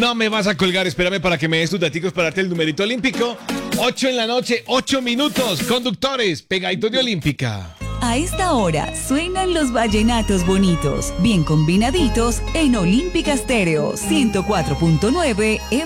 No me vas a colgar, espérame para que me des tus daticos para darte el numerito olímpico. 8 en la noche, 8 minutos. Conductores, pegaditos de Olímpica. A esta hora suenan los vallenatos bonitos, bien combinaditos en Olímpica Estéreo 104.9